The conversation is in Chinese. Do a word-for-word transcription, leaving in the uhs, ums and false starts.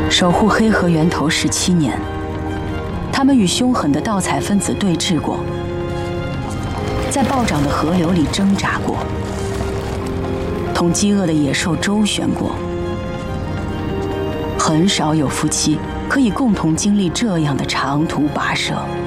守护黑河源头十七年，他们与凶狠的盗采分子对峙过，在暴涨的河流里挣扎过，同饥饿的野兽周旋过。很少有夫妻可以共同经历这样的长途跋涉。